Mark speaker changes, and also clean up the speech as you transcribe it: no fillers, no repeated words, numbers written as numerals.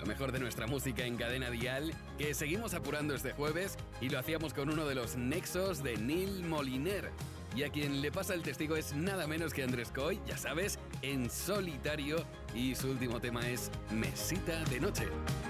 Speaker 1: mejor de nuestra música en Cadena Dial, que seguimos apurando este jueves y lo hacíamos con uno de los nexos de Neil Moliner. Y a quien le pasa el testigo es nada menos que Andrés Coy, ya sabes, en solitario, y su último tema es Mesita de Noche.